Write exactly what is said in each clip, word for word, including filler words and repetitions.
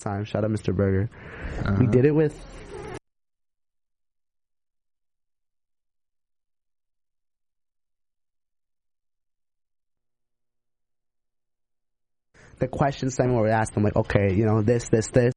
time. Shout out Mister Burger. Uh-huh. We did it with the question segment where we asked them like, okay, you know, this, this, this.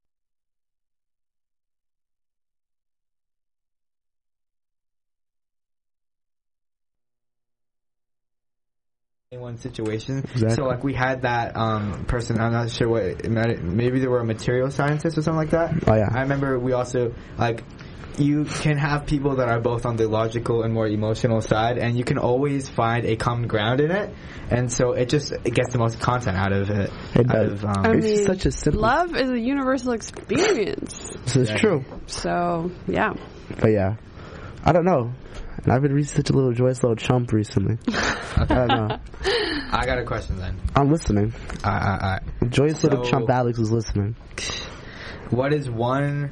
One situation. Exactly. So like we had that um, person, I'm not sure what it might, maybe they were a material scientist or something like that. Oh yeah. I remember we also like you can have people that are both on the logical and more emotional side, and you can always find a common ground in it, and so it just it gets the most content out of it. It out does. Of, um, I it's mean, such a simple. love is a universal experience. This is Yeah. true. So, yeah. But yeah, I don't know. And I've been reading such a little joyous little chump recently. I don't know. I got a question then. I'm listening. Uh, uh, uh, Joyous So- little chump Alex is listening. what is one?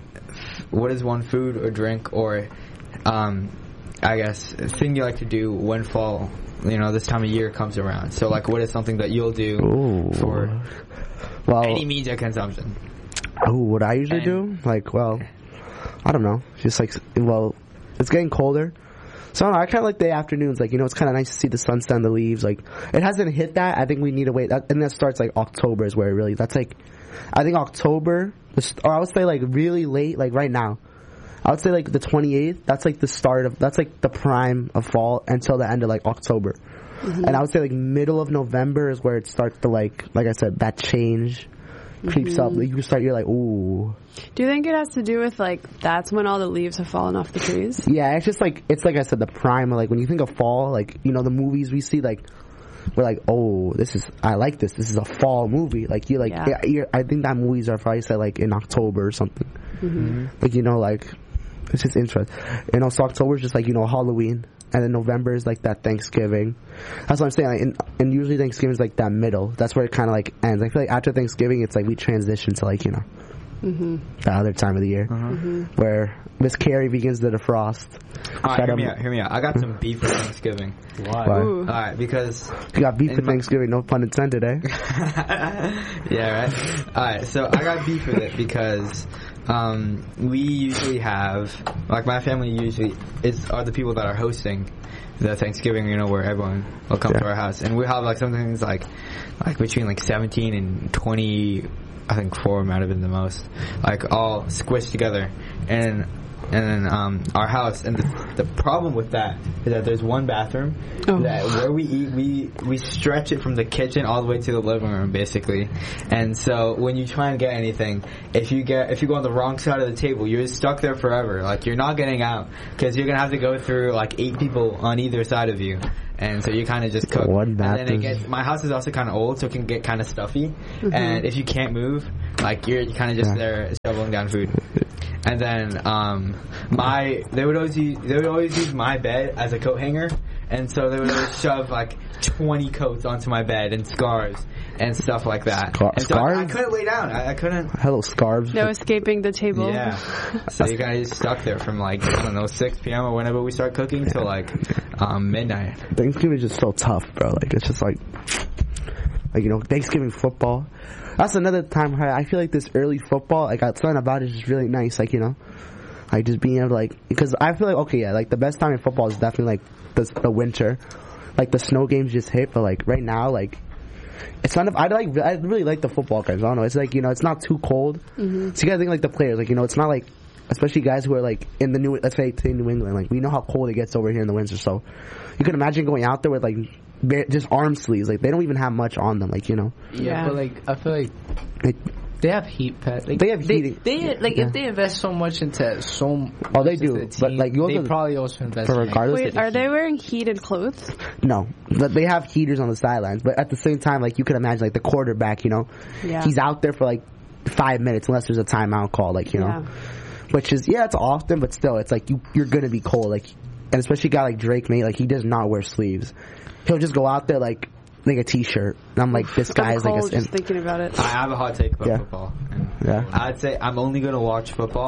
What is one food or drink or, um, I guess, thing you like to do when fall? You know, this time of year comes around. So, like, what is something that you'll do Ooh. for Well, any media consumption? oh, what I usually do? Like, well, I don't know. Just like, well, it's getting colder. So I don't know, I kind of like the afternoons. Like, you know, it's kind of nice to see the sun stand the leaves. Like, it hasn't hit that. I think we need to wait. That, and that starts like October is where it really, that's like, I think October, or I would say like really late, like right now. I would say like the twenty-eighth, that's like the start of, that's like the prime of fall until the end of like October. Mm-hmm. And I would say like middle of November is where it starts to like, like I said, that change creeps Mm-hmm. up. Like, you start, you're like, ooh. Do you think it has to do with, like, that's when all the leaves have fallen off the trees? Yeah, it's just like, it's like I said, the prime of like, when you think of fall, like, you know, the movies we see, like, we're like, oh, this is, I like this. This is a fall movie. Like, you're like, Yeah. yeah. you're, I think that movies are probably set like in October or something. Mm-hmm. Like, you know, like, it's just interesting. You know, so October is just like, you know, Halloween. And then November is like that Thanksgiving. That's what I'm saying. Like, and, and usually Thanksgiving is like that middle. That's where it kind of like ends. I feel like after Thanksgiving, it's like we transition to like, you know, Mm-hmm. the other time of the year. Uh-huh. Mm-hmm. Where Miss Carrie begins to defrost. All right, Shut hear up. me out. Hear me out. I got some beef for Thanksgiving. Why? Ooh. All right, because You got beef In for my- Thanksgiving, no pun intended, eh? yeah, right. All right, so I got beef with it because um, we usually have, like, my family usually is are the people that are hosting the Thanksgiving, you know, where everyone will come Yeah. to our house, and we have like something that's like like between like seventeen and twenty. I think four might have been the most, like all squished together, and and then um, our house. And the, the problem with that is that there's one bathroom Oh. that where we eat, we we stretch it from the kitchen all the way to the living room, basically. And so when you try and get anything, if you get if you go on the wrong side of the table, you're stuck there forever. Like, you're not getting out because you're gonna have to go through like eight people on either side of you. And so you kind of just cook. One and then it bathroom. gets, my house is also kind of old, so it can get kind of stuffy. Mm-hmm. And if you can't move, like, you're kind of just Yeah. there shoveling down food. And then um, my they would always use, they would always use my bed as a coat hanger, and so they would always shove like twenty coats onto my bed and scarves and stuff like that. Scar- and so I, I scarves? couldn't lay down. I, I couldn't. Hello, scarves. No escaping the table. Yeah. So you kind of just stuck there from like I don't know six p.m. or whenever we start cooking till like um, midnight. Thanksgiving is just so tough, bro. Like, it's just like, like, you know, Thanksgiving football. That's another time where I feel like this early football, like, something about it is just really nice. Like, you know, like just being able to, like, because I feel like, okay, yeah, like the best time in football is definitely like the, the winter. Like, the snow games just hit, but like right now, like, it's kind of, I like, I really like the football games. I don't know. It's like, you know, it's not too cold. Mm-hmm. So you gotta think like the players, like, you know, it's not like, especially guys who are like in the new, let's say in New England, like we know how cold it gets over here in the winter. So you can imagine going out there with like bare, just arm sleeves. Like they don't even have much on them. Like, you know, Yeah, Yeah. but like I feel like Like, they have heat pad. Like, They have they, heating. They like Yeah. if they invest so much into so. Much Oh, they into do, the but, team, like, you they also- probably also invest. but in, like, regardless- Wait, are they wearing heated clothes? no, but they have heaters on the sidelines. But at the same time, like you can imagine, like the quarterback, you know, Yeah. he's out there for like five minutes unless there's a timeout call. Like, you know, Yeah. which is yeah, it's often, but still, it's like you you're gonna be cold. Like, and especially a guy like Drake, mate, like he does not wear sleeves. He'll just go out there like like a t-shirt. And I'm like, this guy I'm is like cold a. just thinking about it. I have a hot take about Yeah. football. And Yeah. I'd say I'm only going to watch football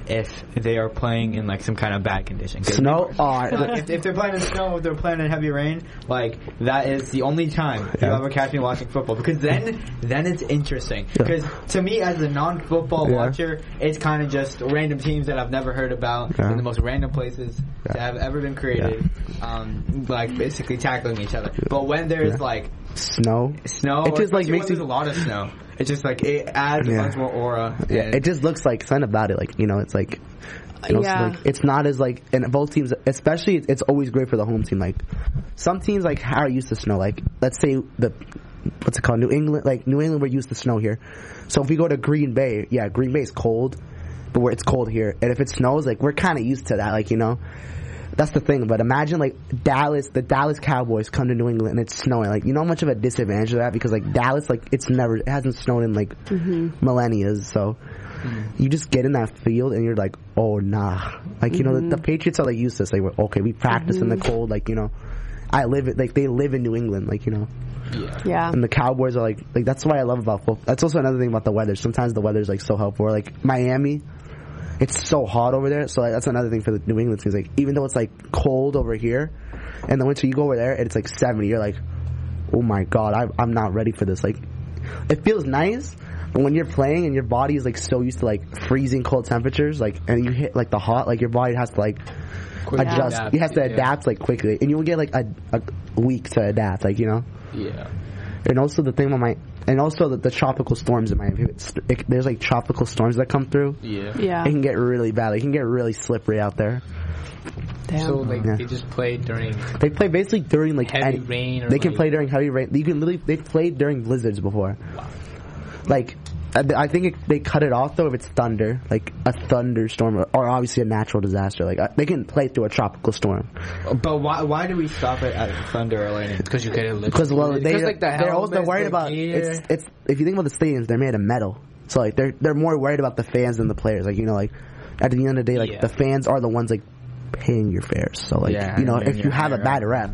if they are playing in like some kind of bad condition. Snow? Oh, like, if, if they're playing in snow, if they're playing in heavy rain, like that is the only time yeah. you'll ever catch me watching football, because then then it's interesting. Because yeah. to me, as a non-football yeah. watcher, it's kind of just random teams that I've never heard about yeah. in the most random places yeah. that have ever been created, yeah. um, like basically tackling each other. But when there's yeah. like snow, snow, it just like makes there's a lot of snow. It's just like it adds yeah. a bunch more aura. Yeah, it just looks like something about it. Like, you know, it's like, you know, yeah. it's, like it's not as like, and both teams, especially, it's, it's always great for the home team. Like, some teams like are used to snow. Like, let's say the what's it called, New England. Like New England, we're used to snow here. So if we go to Green Bay, yeah, Green Bay is cold, but where it's cold here, and if it snows, like we're kind of used to that. Like, you know. That's the thing, but imagine like Dallas, the Dallas Cowboys come to New England and it's snowing. Like, you know how much of a disadvantage of that, because like Dallas, like it's never, it hasn't snowed in like mm-hmm. millennia. So mm-hmm. you just get in that field and you're like, oh nah. Like, you mm-hmm. know, the, the Patriots are like used to this. Like, okay, we practice mm-hmm. in the cold. Like, you know, I live it. Like they live in New England. Like, you know. Yeah. yeah. And the Cowboys are like, like that's what I love about football. That's also another thing about the weather. Sometimes the weather's like so helpful. Or, like Miami. It's so hot over there, so like, that's another thing for the New England teams. Like, even though it's like cold over here, in the winter you go over there and it's like seventy, you're like, oh my god, I, I'm not ready for this. Like, it feels nice, but when you're playing and your body is like so used to like freezing cold temperatures, like, and you hit like the hot, like your body has to like Quick adjust. Adapt, it has to yeah. adapt like quickly, and you will get like a, a week to adapt. Like, you know. Yeah. And also the thing about my, and also the, the tropical storms in Miami. It, it, there's like tropical storms that come through. Yeah. Yeah. It can get really bad. It can get really slippery out there. Damn. So like yeah. they just play during. They play basically during like heavy any, rain. Or they can like, play during heavy rain. You can literally they've played during blizzards before. Wow. Like. I think it, they cut it off though if it's thunder, like a thunderstorm, or, or obviously a natural disaster. Like uh, they can play through a tropical storm. But why? Why do we stop it at thunder or lightning? Because you get it. Because well, they like the they're also worried about it's, it's. If you think about the stadiums, they're made of metal, so like they're they're more worried about the fans than the players. Like, you know, like at the end of the day, like yeah. the fans are the ones like paying your fares. So like yeah, you know, if you have a bad rep,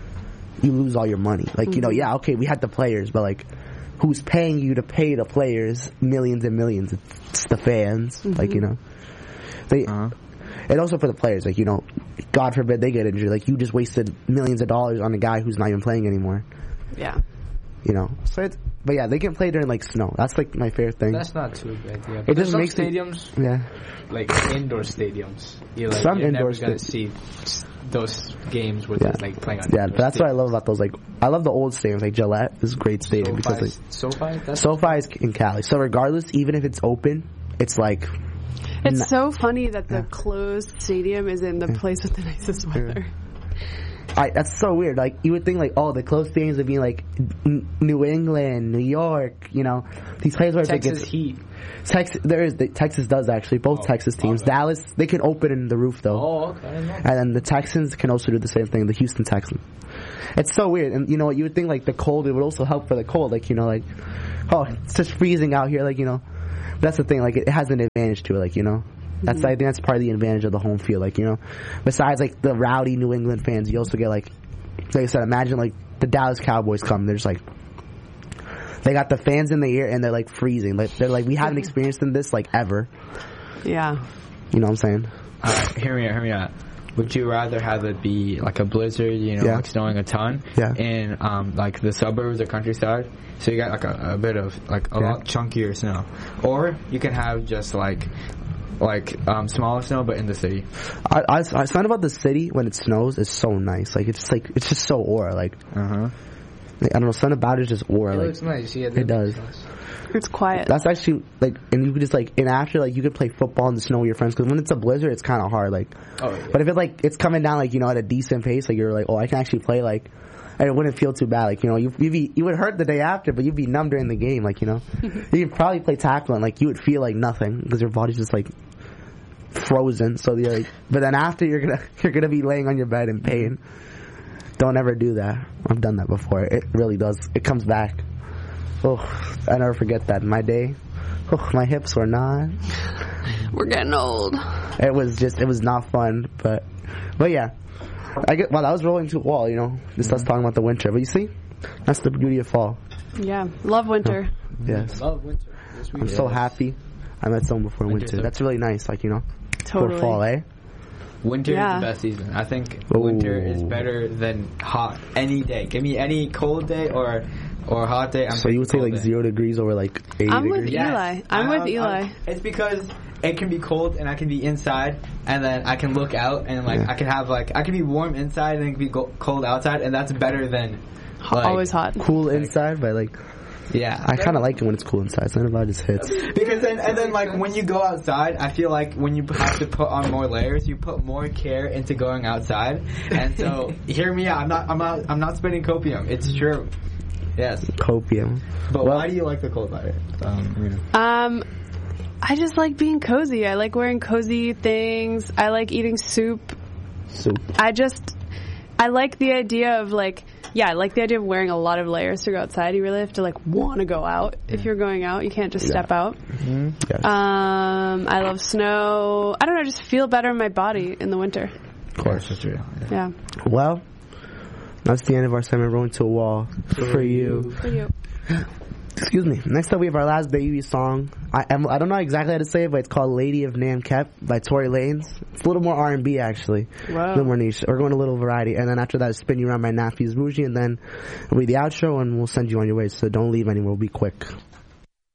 you lose all your money. Like mm-hmm. you know, yeah, okay, we had the players, but like. Who's paying you to pay the players millions and millions? It's the fans, mm-hmm. like, you know. They, uh-huh. And also for the players, like, you know, God forbid they get injured. Like, you just wasted millions of dollars on a guy who's not even playing anymore. Yeah. You know. So it's, but yeah, they can play during like snow. That's like my favorite thing. That's not too bad. Yeah. It just some makes stadiums, it, yeah, like indoor stadiums. You're like, some you're indoor never gonna sta- see those games where yeah. they're like playing on. Yeah, but that's stadiums. what I love about those. Like, I love the old stadiums. Like Gillette is a great stadium SoFi, because like SoFi, that's SoFi is in Cali. So regardless, even if it's open, it's like. It's n- so funny that the yeah. closed stadium is in the yeah. place with the nicest weather. Yeah. I, that's so weird. Like, you would think like, oh, the closed stadiums would be like N- New England, New York, you know, these places where Texas it's like it's, Heat. Texas, there is the, Texas does actually both oh, Texas teams. okay. Dallas, they can open in the roof though. Oh, okay. And then the Texans can also do the same thing. The Houston Texans. It's so weird, and you know, you would think like the cold it would also help for the cold. Like, you know, like, oh, it's just freezing out here. Like, you know, that's the thing. Like, it has an advantage to it. Like, you know. That's mm-hmm. I think that's part of the advantage of the home field. Like, you know, besides like the rowdy New England fans, you also get like, like I said, imagine like the Dallas Cowboys come. They're just like, they got the fans in the ear and they're like freezing. Like they're like, we haven't experienced in this like ever. Yeah. You know what I'm saying? Uh, hear me out. Hear me out. Would you rather have it be like a blizzard, you know, yeah. like snowing a ton, yeah. in um, like the suburbs or countryside? So you got like a, a bit of like a yeah. lot chunkier snow, or you can have just like. Like um, smaller snow, but in the city. I, I, I something about the city when it snows is so nice. Like it's just like it's just so aura. Like, uh-huh. like I don't know, something about it is just aura. It like, looks nice. Yeah, it does. Nice. It's quiet. That's actually like, and you could just like, and after like you could play football in the snow with your friends because when it's a blizzard, it's kind of hard. Like, oh, yeah. But if it's like it's coming down like you know at a decent pace, like you're like, oh, I can actually play like. And it wouldn't feel too bad, like, you know, you you'd be, you would hurt the day after, but you'd be numb during the game, like, you know. You could probably play tackle and, like, you would feel like nothing, because your body's just, like, frozen, so you're like, but then after you're gonna, you're gonna be laying on your bed in pain. Don't ever do that. I've done that before. It really does. It comes back. Oh, I never forget that. My day, oh, my hips were not. We're getting old. It was just, it was not fun, but, but yeah. I get, well, I was rolling to a wall, you know, just mm-hmm. us talking about the winter. But you see, that's the beauty of fall. Yeah, love winter. Oh, yes. Love winter. Yes, we I'm do. so happy I met someone before winter. winter. That's really nice, like, you know. Totally. for fall, eh? Winter Yeah. is the best season. I think winter is Ooh. better than hot any day. Give me any cold day or or hot day. I'm So you would say picking like cold day. zero degrees over like eighty I'm with degrees? you. Eli. I'm with Eli. It's because it can be cold and I can be inside, and then I can look out and like Yeah. I can have like I can be warm inside and it can be go- cold outside, and that's better than like, Always hot. Cool inside, but like Yeah, I kind of like it when it's cool inside. Something about it just hits. because then and then like when you go outside, I feel like when you have to put on more layers, you put more care into going outside, and so hear me out. I'm not I'm not I'm not spitting copium. It's true. Yes, Copium. but Well- why do you like the cold weather? Um, you know. Um, I just like being cozy. I like wearing cozy things. I like eating soup. Soup. I just, I like the idea of like, yeah, I like the idea of wearing a lot of layers to go outside. You really have to like want to go out if you're going out. You can't just Yeah. step out. Yes. Um, I love snow. I don't know, I just feel better in my body in the winter. Of course. That's true. Yeah. Well, that's the end of our segment, Rolling to a Wall for you. For you. Excuse me. Next up, we have our last baby song. I am, I don't know exactly how to say it, but it's called "Lady of Namkep" by Tory Lanez. It's a little more R and B actually, a Wow. little more niche. We're going a little variety, and then after that, "Spin You Around" by Nafi's Bougie, and then it'll be the outro, and we'll send you on your way. So don't leave anywhere. We'll be quick.